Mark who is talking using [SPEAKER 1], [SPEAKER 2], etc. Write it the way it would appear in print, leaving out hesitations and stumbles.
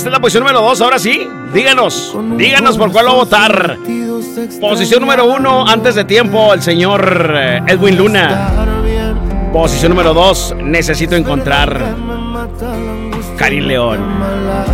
[SPEAKER 1] Esta es la posición número 2, ahora sí. Díganos por cuál va a votar. Posición número 1, antes de tiempo, el señor Edwin Luna. Posición número 2, necesito encontrar Karin León.